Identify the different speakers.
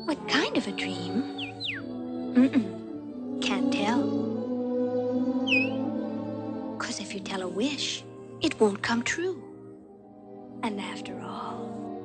Speaker 1: What kind of a dream? Can't tell. 'Cause if you tell a wish, it won't come true. And after all,